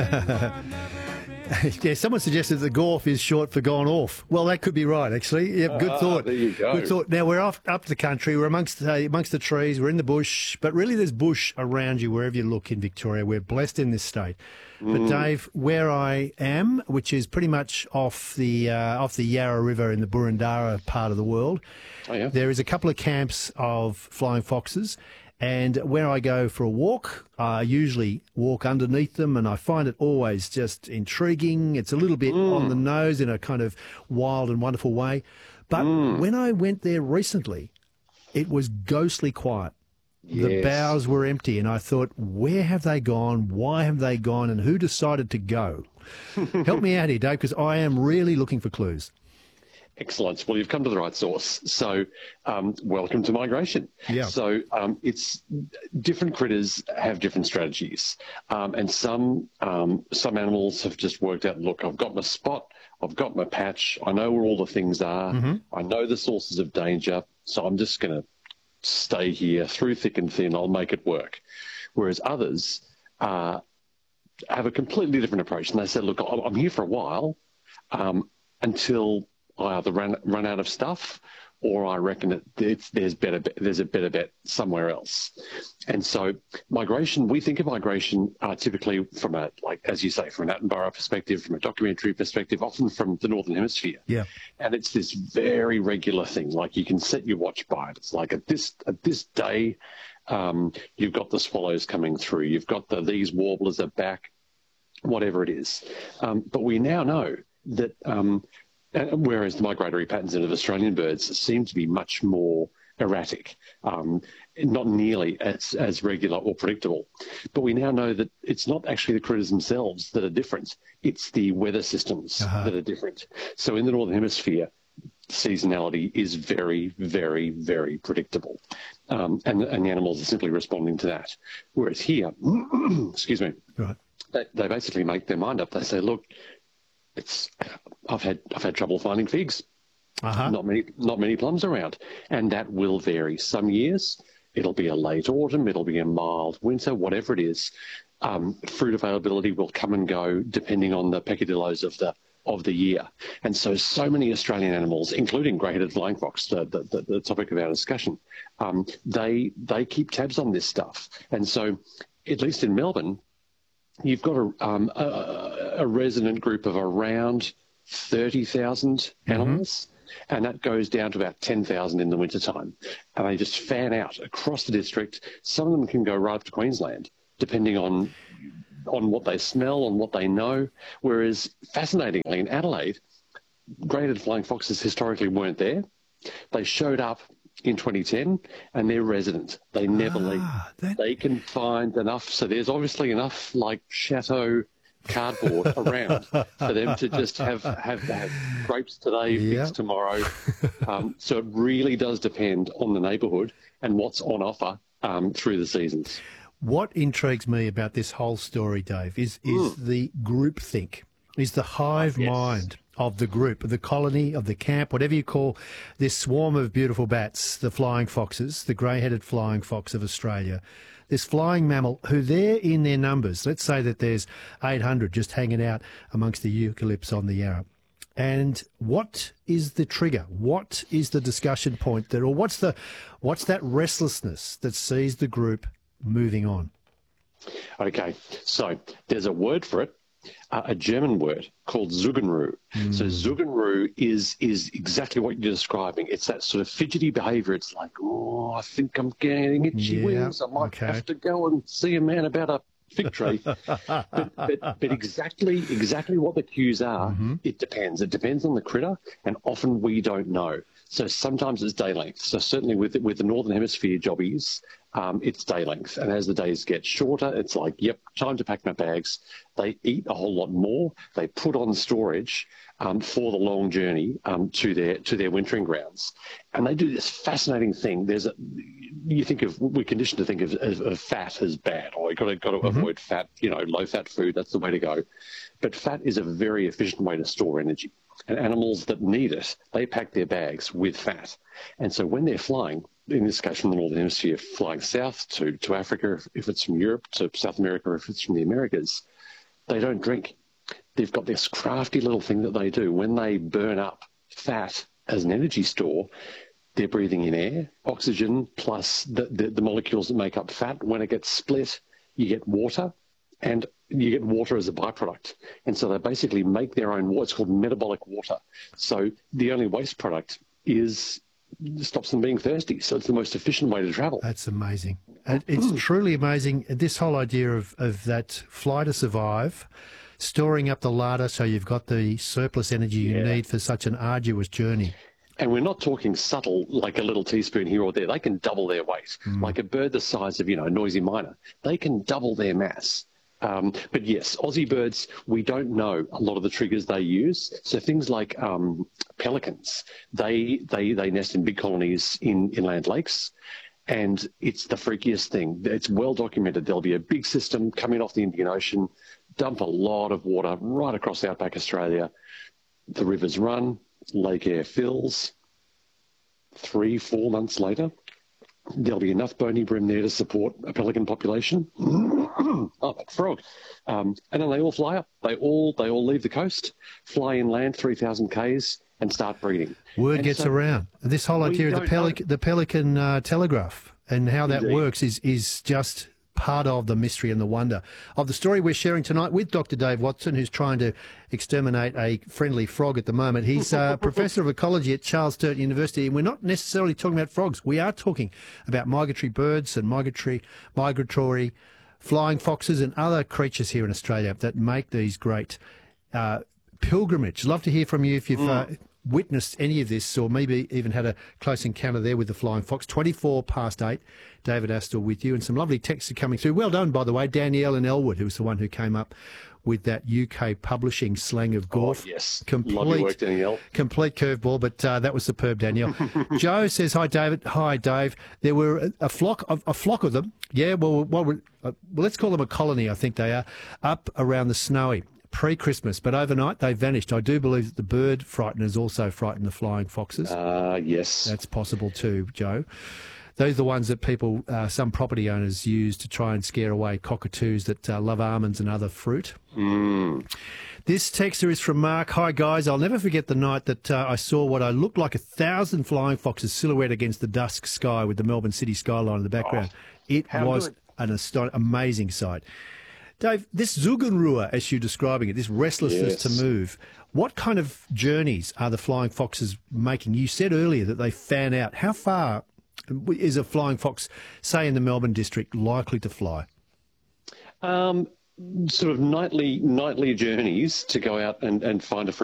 Yeah, someone suggested that golf is short for gone off. Well, that could be right, actually. Yep, good thought. There you go. Good thought. Now, we're up the country. We're amongst the trees. We're in the bush. But really, there's bush around you wherever you look in Victoria. We're blessed in this state. But, Dave, where I am, which is pretty much off the Yarra River in the Boroondara part of the world, there is a couple of camps of flying foxes. And where I go for a walk, I usually walk underneath them, and I find it always just intriguing. It's a little bit on the nose in a kind of wild and wonderful way. But when I went there recently, it was ghostly quiet. Yes. The boughs were empty, and I thought, where have they gone? Why have they gone? And who decided to go? Help me out here, Dave, because I am really looking for clues. Excellent. Well, you've come to the right source. So, welcome to migration. Yeah. So, it's different critters have different strategies, and some animals have just worked out. Look, I've got my spot, I've got my patch. I know where all the things are. I know the sources of danger. So I'm just going to stay here through thick and thin. I'll make it work. Whereas others have a completely different approach, and they say, look, I'm here for a while until I either run out of stuff, or I reckon that there's a better bet somewhere else. And so migration, we think of migration typically from as you say, from an Attenborough perspective, from a documentary perspective, often from the Northern Hemisphere. Yeah. And it's this very regular thing. Like, you can set your watch by it. It's like at this day, you've got the swallows coming through. You've got these warblers are back, whatever it is. But we now know that whereas the migratory patterns of Australian birds seem to be much more erratic, not nearly as regular or predictable. But we now know that it's not actually the critters themselves that are different. It's the weather systems that are different. So in the Northern Hemisphere, seasonality is very, very, very predictable. And the animals are simply responding to that. Whereas here, excuse me, right. They basically make their mind up. They say, look, I've had trouble finding figs. Not many plums around, and that will vary. Some years it'll be a late autumn, it'll be a mild winter, whatever it is. Fruit availability will come and go depending on the peccadillos of the year. And so many Australian animals, including grey-headed flying fox, the topic of our discussion, they keep tabs on this stuff. And so, at least in Melbourne, you've got a resident group of around 30,000 animals, and that goes down to about 10,000 in the wintertime. And they just fan out across the district. Some of them can go right up to Queensland, depending on what they smell, on what they know. Whereas, fascinatingly, in Adelaide, grey-headed flying foxes historically weren't there. They showed up in 2010, and they're resident. They never leave. They can find enough. So there's obviously enough, like, chateau cardboard around for them to just have grapes today, figs tomorrow. So it really does depend on the neighbourhood and what's on offer through the seasons. What intrigues me about this whole story, Dave, is the groupthink, is the hive mind of the group, of the colony, of the camp, whatever you call this swarm of beautiful bats, the flying foxes, the grey-headed flying fox of Australia, this flying mammal who they're in their numbers. Let's say that there's 800 just hanging out amongst the eucalypts on the Yarra. And what is the trigger? What is the discussion point or what's that restlessness that sees the group moving on? Okay, so there's a word for it, a German word called Zuggenruhe. So Zuggenruhe is exactly what you're describing. It's that sort of fidgety behaviour. It's like, oh, I think I'm getting itchy wings. I might have to go and see a man about a fig tree. but exactly what the cues are, it depends. It depends on the critter, and often we don't know. So sometimes it's day length. So certainly with the Northern Hemisphere jobbies, it's day length. And as the days get shorter, it's like, yep, time to pack my bags. They eat a whole lot more. They put on storage for the long journey to their wintering grounds. And they do this fascinating thing. We're conditioned to think of fat as bad, or you've got to avoid fat, low-fat food, that's the way to go. But fat is a very efficient way to store energy. And animals that need it, they pack their bags with fat. And so when they're flying, in this case from the Northern Hemisphere, flying south to Africa, if it's from Europe, to South America, if it's from the Americas, They don't drink. They've got this crafty little thing that they do. When they burn up fat as an energy store, they're breathing in air, oxygen, plus the molecules that make up fat. When it gets split, you get water, and you get water as a byproduct. And so they basically make their own water. It's called metabolic water. So the only waste product stops them being thirsty. So it's the most efficient way to travel. That's amazing. And it's truly amazing. This whole idea of that fly to survive, storing up the larder so you've got the surplus energy you need for such an arduous journey. And we're not talking subtle, like a little teaspoon here or there. They can double their weight. Like a bird the size of, a noisy myna. They can double their mass. But yes, Aussie birds, we don't know a lot of the triggers they use. So things like pelicans, they nest in big colonies in inland lakes. And it's the freakiest thing. It's well documented. There'll be a big system coming off the Indian Ocean, dump a lot of water right across outback Australia. The rivers run, lake air fills. 3-4 months later, there'll be enough bony brim there to support a pelican population. Oh, that frog. And then they all fly up. They all leave the coast, fly inland 3,000 Ks and start breeding. Word gets around. This whole idea of the pelican telegraph and how that works is just part of the mystery and the wonder of the story we're sharing tonight with Dr. Dave Watson, who's trying to exterminate a friendly frog at the moment. He's a professor of ecology at Charles Sturt University, and we're not necessarily talking about frogs. We are talking about migratory birds and migratory flying foxes and other creatures here in Australia that make these great pilgrimage. Love to hear from you if you've witnessed any of this, or maybe even had a close encounter there with the flying fox. 8:24. David Astor with you, and some lovely texts are coming through. Well done, by the way, Danielle in Elwood, who was the one who came up with that UK publishing slang of golf. Oh, yes. Lovely work, Danielle. Complete curveball, but that was superb, Danielle. Joe says, hi, David. Hi, Dave. There were a flock of them. Yeah, well, let's call them a colony, I think they are, up around the Snowy pre-Christmas, but overnight they vanished. I do believe that the bird frighteners also frightened the flying foxes. Yes. That's possible too, Joe. Those are the ones that people, some property owners use to try and scare away cockatoos that love almonds and other fruit. This texter is from Mark. Hi, guys. I'll never forget the night that I saw what I looked like 1,000 flying foxes silhouette against the dusk sky with the Melbourne city skyline in the background. It was an amazing sight. Dave, this Zugunrua, as you're describing it, this restlessness to move, what kind of journeys are the flying foxes making? You said earlier that they fan out. How far is a flying fox, say in the Melbourne district, likely to fly? Sort of nightly journeys to go out and find a